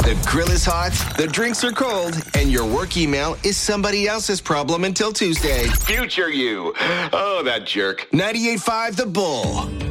The grill is hot, the drinks are cold, and your work email is somebody else's problem until Tuesday. Future you. Oh, that jerk. 98.5 The Bull.